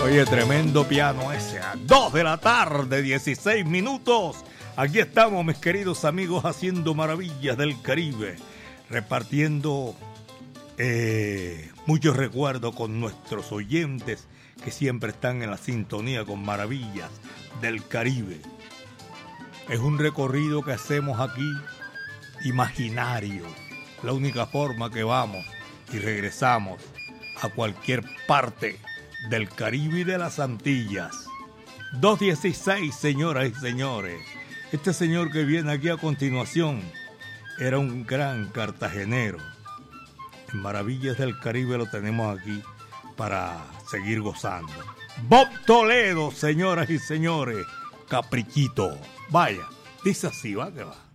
Oye, tremendo piano ese. A 2 de la tarde, 16 minutos. Aquí estamos, mis queridos amigos, haciendo maravillas del Caribe. Repartiendo muchos recuerdos con nuestros oyentes que siempre están en la sintonía con maravillas del Caribe. Es un recorrido que hacemos aquí imaginario. La única forma que vamos y regresamos a cualquier parte del Caribe y de las Antillas. 2:16, señoras y señores. Este señor que viene aquí a continuación era un gran cartagenero. En Maravillas del Caribe lo tenemos aquí para seguir gozando. Bob Toledo, señoras y señores. Caprichito. Vaya, dice así, va que va.